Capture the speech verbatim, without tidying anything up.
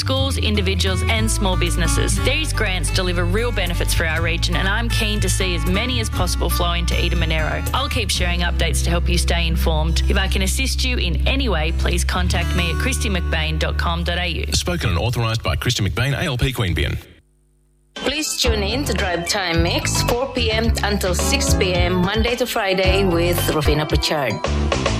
schools, individuals and small businesses. These grants deliver real benefits for our region and I'm keen to see as many as possible flow into Eden Monaro. I'll keep sharing updates to help you stay informed. If I can assist you in any way, please contact me at christy mcbain dot com dot a u. Spoken and authorised by Christy McBain, A L P Queanbeyan. Please tune in to Drive Time Mix, four p.m. until six p.m. Monday to Friday with Rufina Pritchard.